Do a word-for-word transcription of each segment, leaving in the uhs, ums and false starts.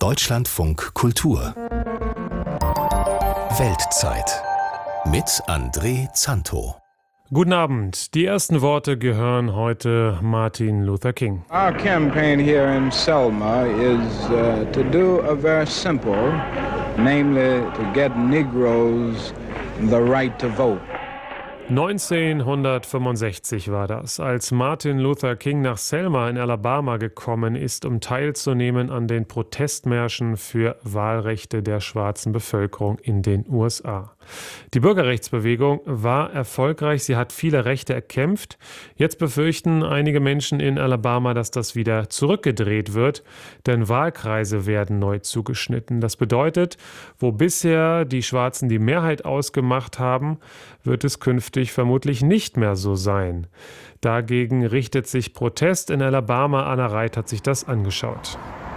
Deutschlandfunk Kultur Weltzeit mit André Zanto. Guten Abend. Die ersten Worte gehören heute Martin Luther King. Our campaign here in Selma is uh, to do a very simple, namely to get Negroes the right to vote. neunzehnhundertfünfundsechzig war das, als Martin Luther King nach Selma in Alabama gekommen ist, um teilzunehmen an den Protestmärschen für Wahlrechte der schwarzen Bevölkerung in den U S A. Die Bürgerrechtsbewegung war erfolgreich, sie hat viele Rechte erkämpft. Jetzt befürchten einige Menschen in Alabama, dass das wieder zurückgedreht wird, denn Wahlkreise werden neu zugeschnitten. Das bedeutet, wo bisher die Schwarzen die Mehrheit ausgemacht haben, wird es künftig vermutlich nicht mehr so sein. Dagegen richtet sich Protest in Alabama. Anna Reit hat sich das angeschaut.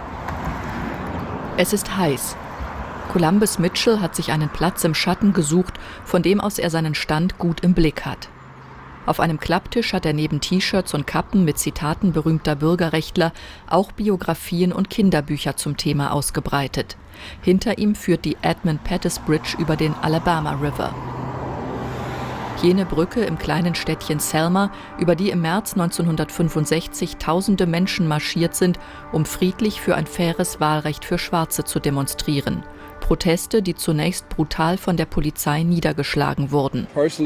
Es ist heiß. Columbus Mitchell hat sich einen Platz im Schatten gesucht, von dem aus er seinen Stand gut im Blick hat. Auf einem Klapptisch hat er neben T-Shirts und Kappen mit Zitaten berühmter Bürgerrechtler auch Biografien und Kinderbücher zum Thema ausgebreitet. Hinter ihm führt die Edmund Pettus Bridge über den Alabama River. Jene Brücke im kleinen Städtchen Selma, über die im März neunzehnhundertfünfundsechzig tausende Menschen marschiert sind, um friedlich für ein faires Wahlrecht für Schwarze zu demonstrieren. Proteste, die zunächst brutal von der Polizei niedergeschlagen wurden.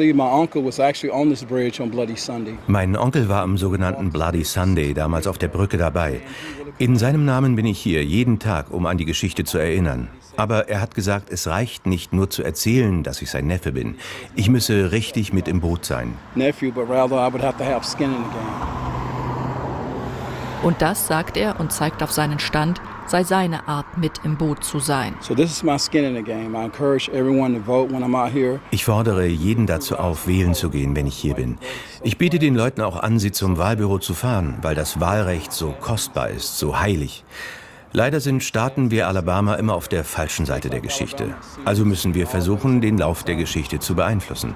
Mein Onkel war am sogenannten Bloody Sunday damals auf der Brücke dabei. In seinem Namen bin ich hier jeden Tag, um an die Geschichte zu erinnern. Aber er hat gesagt, es reicht nicht nur zu erzählen, dass ich sein Neffe bin. Ich müsse richtig mit im Boot sein. Und das, sagt er und zeigt auf seinen Stand, sei seine Art, mit im Boot zu sein. Ich fordere jeden dazu auf, wählen zu gehen, wenn ich hier bin. Ich biete den Leuten auch an, sie zum Wahlbüro zu fahren, weil das Wahlrecht so kostbar ist, so heilig. Leider sind Staaten wie Alabama immer auf der falschen Seite der Geschichte. Also müssen wir versuchen, den Lauf der Geschichte zu beeinflussen.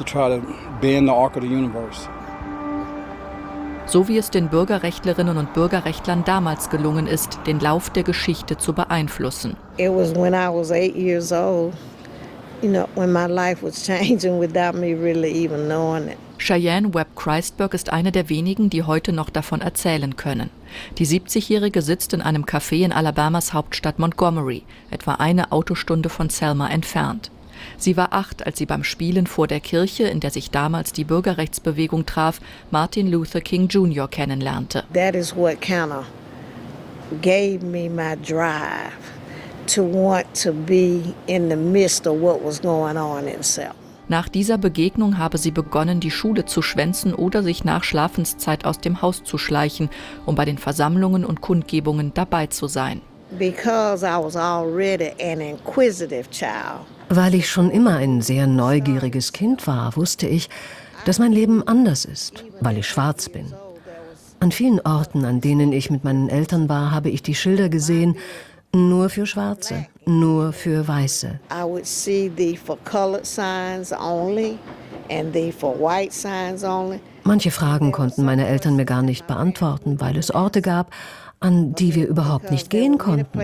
So wie es den Bürgerrechtlerinnen und Bürgerrechtlern damals gelungen ist, den Lauf der Geschichte zu beeinflussen. It was when I was eight years old, you know, when my life was changing without me really even knowing it. Cheyenne Webb Christberg ist eine der wenigen, die heute noch davon erzählen können. Die siebzigjährige sitzt in einem Café in Alabamas Hauptstadt Montgomery, etwa eine Autostunde von Selma entfernt. Sie war acht, als sie beim Spielen vor der Kirche, in der sich damals die Bürgerrechtsbewegung traf, Martin Luther King Junior kennenlernte. That is what kind of gave me my drive to want to be in the midst of what was going on in Selma. Nach dieser Begegnung habe sie begonnen, die Schule zu schwänzen oder sich nach Schlafenszeit aus dem Haus zu schleichen, um bei den Versammlungen und Kundgebungen dabei zu sein. Because I was already an inquisitive child. Weil ich schon immer ein sehr neugieriges Kind war, wusste ich, dass mein Leben anders ist, weil ich schwarz bin. An vielen Orten, an denen ich mit meinen Eltern war, habe ich die Schilder gesehen, nur für Schwarze, nur für Weiße. I would see the for colored signs only and the for white signs only. Manche Fragen konnten meine Eltern mir gar nicht beantworten, weil es Orte gab, an die wir überhaupt nicht gehen konnten.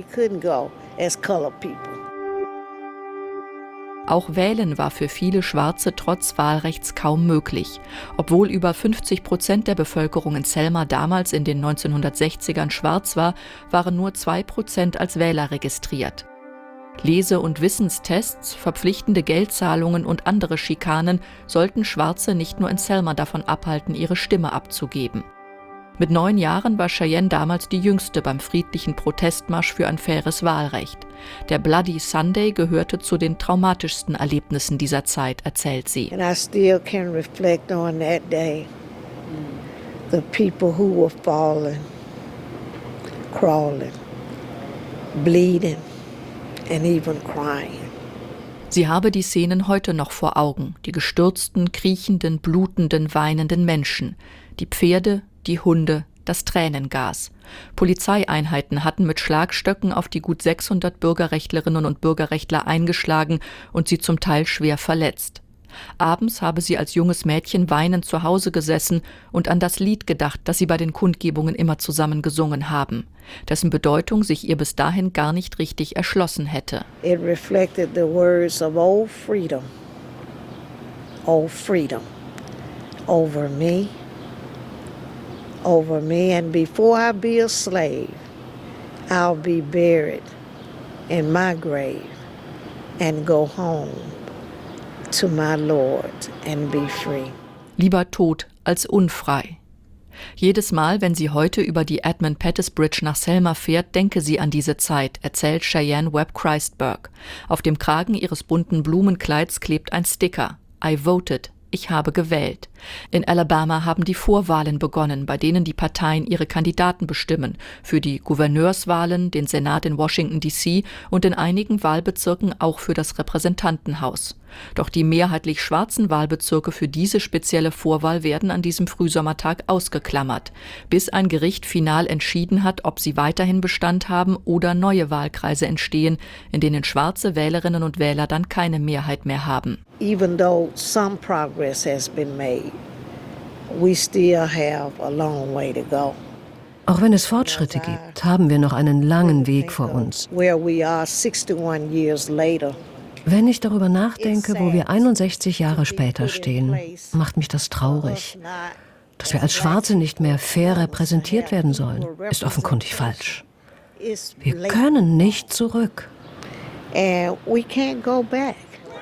Auch Wählen war für viele Schwarze trotz Wahlrechts kaum möglich. Obwohl über fünfzig Prozent der Bevölkerung in Selma damals in den neunzehnhundertsechzigern schwarz war, waren nur zwei Prozent als Wähler registriert. Lese- und Wissenstests, verpflichtende Geldzahlungen und andere Schikanen sollten Schwarze nicht nur in Selma davon abhalten, ihre Stimme abzugeben. Mit neun Jahren war Cheyenne damals die Jüngste beim friedlichen Protestmarsch für ein faires Wahlrecht. Der Bloody Sunday gehörte zu den traumatischsten Erlebnissen dieser Zeit, erzählt sie. And I still can reflect on that day. The people who were falling, crawling, bleeding and even crying. Sie habe die Szenen heute noch vor Augen, die gestürzten, kriechenden, blutenden, weinenden Menschen, die Pferde, die Hunde, das Tränengas. Polizeieinheiten hatten mit Schlagstöcken auf die gut sechshundert Bürgerrechtlerinnen und Bürgerrechtler eingeschlagen und sie zum Teil schwer verletzt. Abends habe sie als junges Mädchen weinend zu Hause gesessen und an das Lied gedacht, das sie bei den Kundgebungen immer zusammen gesungen haben, dessen Bedeutung sich ihr bis dahin gar nicht richtig erschlossen hätte. It reflected the words of old freedom. Old freedom. Over me. Over me. And before I be a slave, I'll be buried in my grave and go home to my Lord and be free. Lieber tot als unfrei. Jedes Mal, wenn sie heute über die Edmund Pettus Bridge nach Selma fährt, denke sie an diese Zeit, erzählt Cheyenne Webb Christberg. Auf dem Kragen ihres bunten Blumenkleids klebt ein Sticker. I voted. Ich habe gewählt. In Alabama haben die Vorwahlen begonnen, bei denen die Parteien ihre Kandidaten bestimmen, für die Gouverneurswahlen, den Senat in Washington D C und in einigen Wahlbezirken auch für das Repräsentantenhaus. Doch die mehrheitlich schwarzen Wahlbezirke für diese spezielle Vorwahl werden an diesem Frühsommertag ausgeklammert, bis ein Gericht final entschieden hat, ob sie weiterhin Bestand haben oder neue Wahlkreise entstehen, in denen schwarze Wählerinnen und Wähler dann keine Mehrheit mehr haben. Even though some progress has been made, we still have a long way to go. Auch wenn es Fortschritte gibt, haben wir noch einen langen Weg vor uns. Where we are sixty-one years later. Wenn ich darüber nachdenke, wo wir einundsechzig Jahre später stehen, macht mich das traurig. Dass wir als Schwarze nicht mehr fair repräsentiert werden sollen, ist offenkundig falsch. Wir können nicht zurück. And we can't go back.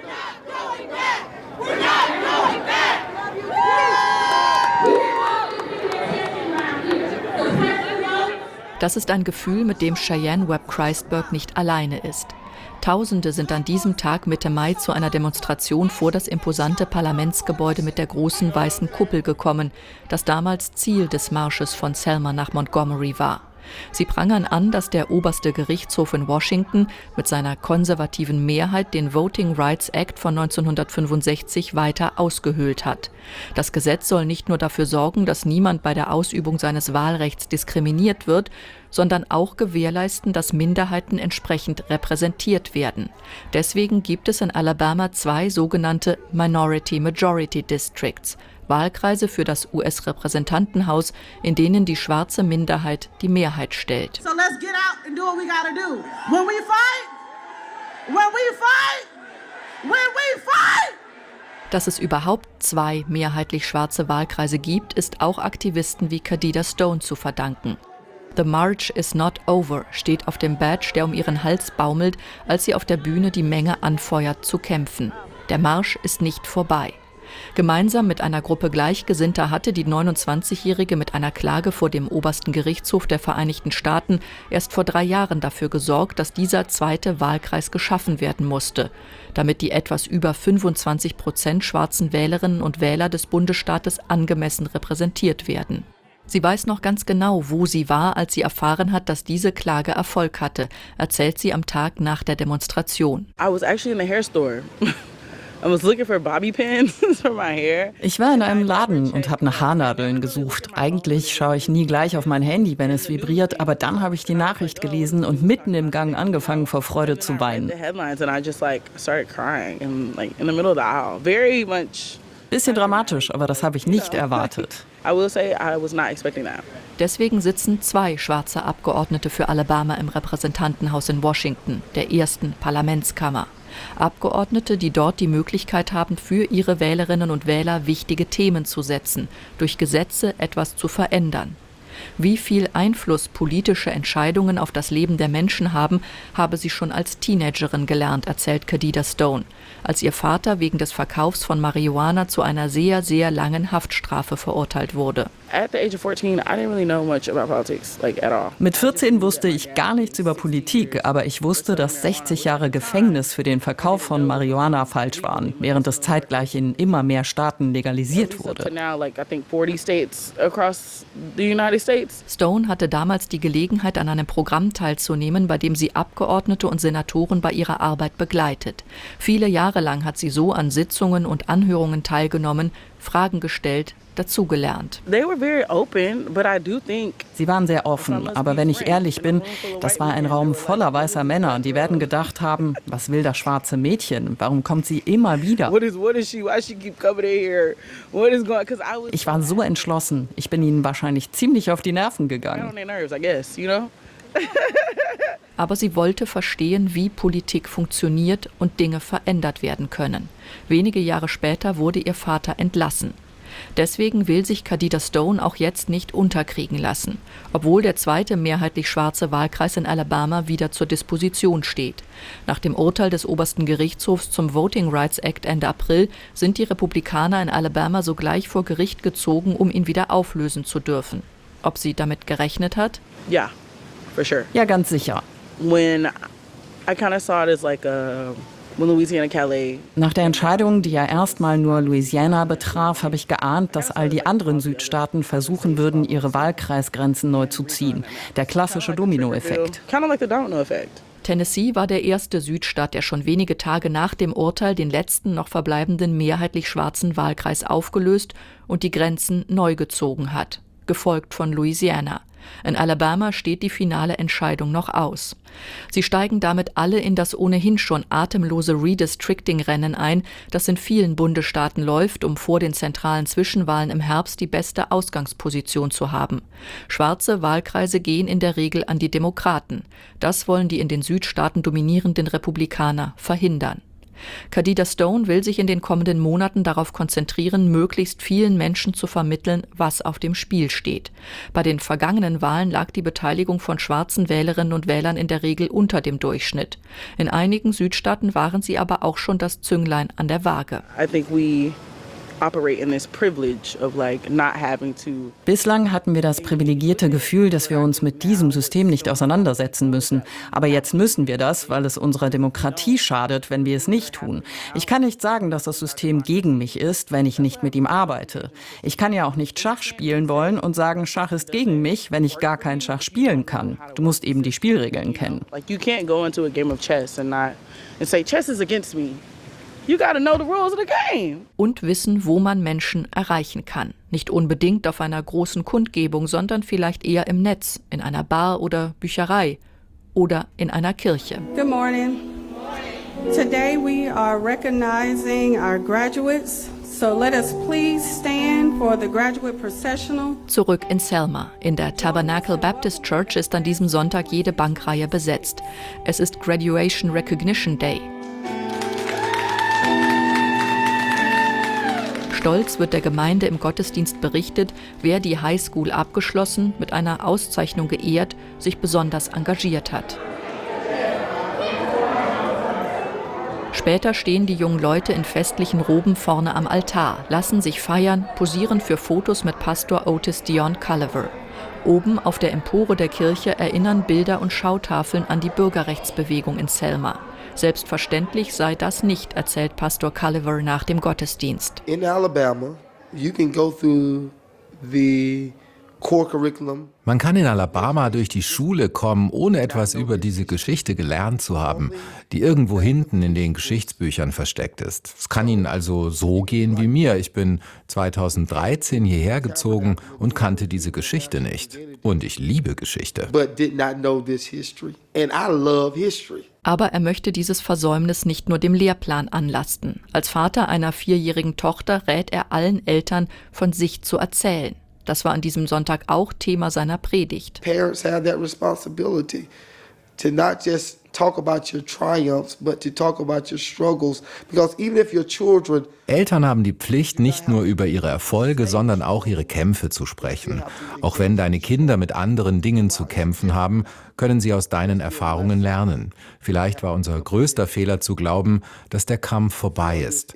Das ist ein Gefühl, mit dem Cheyenne Webb Christberg nicht alleine ist. Tausende sind an diesem Tag Mitte Mai zu einer Demonstration vor das imposante Parlamentsgebäude mit der großen weißen Kuppel gekommen, das damals Ziel des Marsches von Selma nach Montgomery war. Sie prangern an, dass der oberste Gerichtshof in Washington mit seiner konservativen Mehrheit den Voting Rights Act von neunzehnhundertfünfundsechzig weiter ausgehöhlt hat. Das Gesetz soll nicht nur dafür sorgen, dass niemand bei der Ausübung seines Wahlrechts diskriminiert wird, sondern auch gewährleisten, dass Minderheiten entsprechend repräsentiert werden. Deswegen gibt es in Alabama zwei sogenannte Minority-Majority Districts, Wahlkreise für das U S-Repräsentantenhaus, in denen die schwarze Minderheit die Mehrheit stellt. So let's get out and do what we gotta do. When we fight, when we fight, when we fight. Dass es überhaupt zwei mehrheitlich schwarze Wahlkreise gibt, ist auch Aktivisten wie Khadida Stone zu verdanken. The March is not over steht auf dem Badge, der um ihren Hals baumelt, als sie auf der Bühne die Menge anfeuert zu kämpfen. Der Marsch ist nicht vorbei. Gemeinsam mit einer Gruppe Gleichgesinnter hatte die neunundzwanzigjährige mit einer Klage vor dem obersten Gerichtshof der Vereinigten Staaten erst vor drei Jahren dafür gesorgt, dass dieser zweite Wahlkreis geschaffen werden musste, damit die etwas über fünfundzwanzig Prozent schwarzen Wählerinnen und Wähler des Bundesstaates angemessen repräsentiert werden. Sie weiß noch ganz genau, wo sie war, als sie erfahren hat, dass diese Klage Erfolg hatte, erzählt sie am Tag nach der Demonstration. I was actually in the hair store. I was looking for bobby pins for my hair. Ich war in einem Laden und habe nach Haarnadeln gesucht. Eigentlich schaue ich nie gleich auf mein Handy, wenn es vibriert, aber dann habe ich die Nachricht gelesen und mitten im Gang angefangen, vor Freude zu weinen. Bisschen dramatisch, aber das habe ich nicht erwartet. Deswegen sitzen zwei schwarze Abgeordnete für Alabama im Repräsentantenhaus in Washington, der ersten Parlamentskammer. Abgeordnete, die dort die Möglichkeit haben, für ihre Wählerinnen und Wähler wichtige Themen zu setzen, durch Gesetze etwas zu verändern. Wie viel Einfluss politische Entscheidungen auf das Leben der Menschen haben, habe sie schon als Teenagerin gelernt, erzählt Khadida Stone, als ihr Vater wegen des Verkaufs von Marihuana zu einer sehr, sehr langen Haftstrafe verurteilt wurde. Mit vierzehn wusste ich gar nichts über Politik, aber ich wusste, dass sechzig Jahre Gefängnis für den Verkauf von Marihuana falsch waren, während es zeitgleich in immer mehr Staaten legalisiert wurde. Stone hatte damals die Gelegenheit, an einem Programm teilzunehmen, bei dem sie Abgeordnete und Senatoren bei ihrer Arbeit begleitet. Viele Jahre lang hat sie so an Sitzungen und Anhörungen teilgenommen, Fragen gestellt, dazugelernt. They were very open, but I do think Sie waren sehr offen, aber wenn ich ehrlich bin, das war ein Raum voller weißer Männer. Die werden gedacht haben, was will das schwarze Mädchen? Warum kommt sie immer wieder? Ich war so entschlossen. Ich bin ihnen wahrscheinlich ziemlich auf die Nerven gegangen. Aber sie wollte verstehen, wie Politik funktioniert und Dinge verändert werden können. Wenige Jahre später wurde ihr Vater entlassen. Deswegen will sich Khadija Stone auch jetzt nicht unterkriegen lassen, obwohl der zweite mehrheitlich schwarze Wahlkreis in Alabama wieder zur Disposition steht. Nach dem Urteil des obersten Gerichtshofs zum Voting Rights Act Ende April sind die Republikaner in Alabama sogleich vor Gericht gezogen, um ihn wieder auflösen zu dürfen. Ob sie damit gerechnet hat? Ja, for sure. Ja, ganz sicher. When I kind of saw it as like a Nach der Entscheidung, die ja erstmal nur Louisiana betraf, habe ich geahnt, dass all die anderen Südstaaten versuchen würden, ihre Wahlkreisgrenzen neu zu ziehen. Der klassische Dominoeffekt. Tennessee war der erste Südstaat, der schon wenige Tage nach dem Urteil den letzten noch verbleibenden mehrheitlich schwarzen Wahlkreis aufgelöst und die Grenzen neu gezogen hat, gefolgt von Louisiana. In Alabama steht die finale Entscheidung noch aus. Sie steigen damit alle in das ohnehin schon atemlose Redistricting-Rennen ein, das in vielen Bundesstaaten läuft, um vor den zentralen Zwischenwahlen im Herbst die beste Ausgangsposition zu haben. Schwarze Wahlkreise gehen in der Regel an die Demokraten. Das wollen die in den Südstaaten dominierenden Republikaner verhindern. Khadija Stone will sich in den kommenden Monaten darauf konzentrieren, möglichst vielen Menschen zu vermitteln, was auf dem Spiel steht. Bei den vergangenen Wahlen lag die Beteiligung von schwarzen Wählerinnen und Wählern in der Regel unter dem Durchschnitt. In einigen Südstaaten waren sie aber auch schon das Zünglein an der Waage. I think we operate in this privilege of like not having to. Bislang hatten wir das privilegierte Gefühl, dass wir uns mit diesem System nicht auseinandersetzen müssen. Aber jetzt müssen wir das, weil es unserer Demokratie schadet, wenn wir es nicht tun. Ich kann nicht sagen, dass das System gegen mich ist, wenn ich nicht mit ihm arbeite. Ich kann ja auch nicht Schach spielen wollen und sagen, Schach ist gegen mich, wenn ich gar kein Schach spielen kann. Du musst eben die Spielregeln kennen. Like you can't go into a game of chess and not and say chess is against me. You gotta know the rules of the game. Und wissen, wo man Menschen erreichen kann. Nicht unbedingt auf einer großen Kundgebung, sondern vielleicht eher im Netz, in einer Bar oder Bücherei oder in einer Kirche. Good morning. Today we are recognizing our graduates. So let us please stand for the graduate processional. Zurück in Selma. In der Tabernacle Baptist Church ist an diesem Sonntag jede Bankreihe besetzt. Es ist Graduation Recognition Day. Stolz wird der Gemeinde im Gottesdienst berichtet, wer die Highschool abgeschlossen, mit einer Auszeichnung geehrt, sich besonders engagiert hat. Später stehen die jungen Leute in festlichen Roben vorne am Altar, lassen sich feiern, posieren für Fotos mit Pastor Otis Dion Culliver. Oben auf der Empore der Kirche erinnern Bilder und Schautafeln an die Bürgerrechtsbewegung in Selma. Selbstverständlich sei das nicht, erzählt Pastor Culliver nach dem Gottesdienst. In Alabama, you can go through the core curriculum. Man kann in Alabama durch die Schule kommen, ohne etwas über diese Geschichte gelernt zu haben, die irgendwo hinten in den Geschichtsbüchern versteckt ist. Es kann Ihnen also so gehen wie mir. Ich bin zweitausenddreizehn hierher gezogen und kannte diese Geschichte nicht. Und ich liebe Geschichte. But did not know this history. And I love history. Aber er möchte dieses Versäumnis nicht nur dem Lehrplan anlasten. Als Vater einer vierjährigen Tochter rät er allen Eltern, von sich zu erzählen. Das war an diesem Sonntag auch Thema seiner Predigt. Parents have that responsibility to not just talk about your triumphs, but to talk about your struggles. Because even if your children Eltern haben die Pflicht, nicht nur über ihre Erfolge, sondern auch ihre Kämpfe zu sprechen. Auch wenn deine Kinder mit anderen Dingen zu kämpfen haben, können sie aus deinen Erfahrungen lernen. Vielleicht war unser größter Fehler zu glauben, dass der Kampf vorbei ist.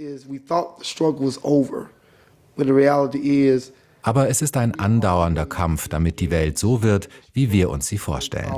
Aber es ist ein andauernder Kampf, damit die Welt so wird, wie wir uns sie vorstellen.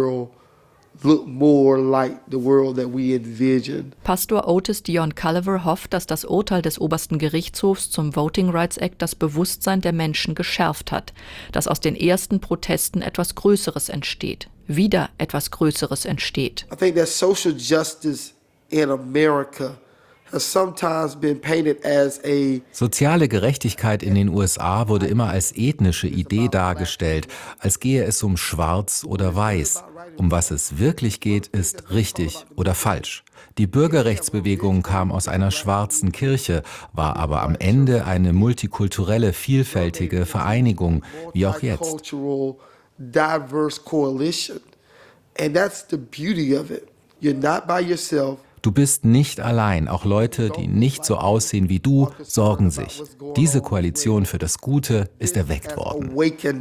Pastor Otis Dion Culliver hofft, dass das Urteil des obersten Gerichtshofs zum Voting Rights Act das Bewusstsein der Menschen geschärft hat, dass aus den ersten Protesten etwas Größeres entsteht, wieder etwas Größeres entsteht. I think that social justice in America Soziale Gerechtigkeit in den U S A wurde immer als ethnische Idee dargestellt, als gehe es um Schwarz oder Weiß. Um was es wirklich geht, ist richtig oder falsch. Die Bürgerrechtsbewegung kam aus einer schwarzen Kirche, war aber am Ende eine multikulturelle, vielfältige Vereinigung, wie auch jetzt. Du bist nicht allein, auch Leute, die nicht so aussehen wie du, sorgen sich. Diese Koalition für das Gute ist erweckt worden.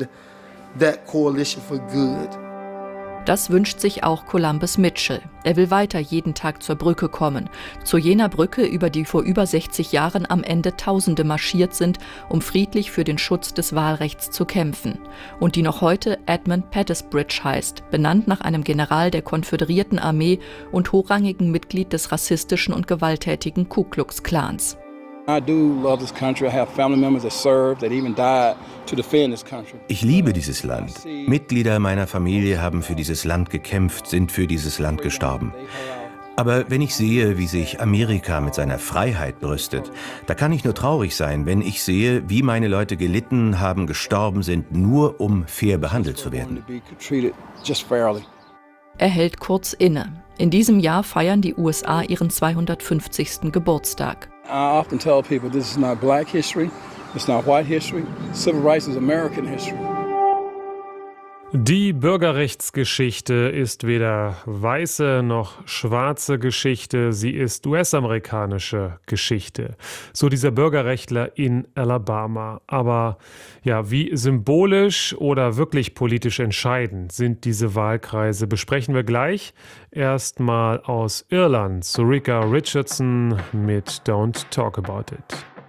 Das wünscht sich auch Columbus Mitchell. Er will weiter jeden Tag zur Brücke kommen. Zu jener Brücke, über die vor über sechzig Jahren am Ende Tausende marschiert sind, um friedlich für den Schutz des Wahlrechts zu kämpfen. Und die noch heute Edmund Pettus Bridge heißt, benannt nach einem General der konföderierten Armee und hochrangigen Mitglied des rassistischen und gewalttätigen Ku Klux Klans. Ich liebe dieses Land. Mitglieder meiner Familie haben für dieses Land gekämpft, sind für dieses Land gestorben. Aber wenn ich sehe, wie sich Amerika mit seiner Freiheit brüstet, da kann ich nur traurig sein, wenn ich sehe, wie meine Leute gelitten haben, gestorben sind, nur um fair behandelt zu werden. Er hält kurz inne. In diesem Jahr feiern die U S A ihren zweihundertfünfzigsten Geburtstag. I often tell people this is not black history, it's not white history. Civil rights is American history. Die Bürgerrechtsgeschichte ist weder weiße noch schwarze Geschichte, sie ist U S-amerikanische Geschichte. So dieser Bürgerrechtler in Alabama. Aber ja, wie symbolisch oder wirklich politisch entscheidend sind diese Wahlkreise, besprechen wir gleich. Erstmal aus Irland, Zurika Richardson mit Don't Talk About It.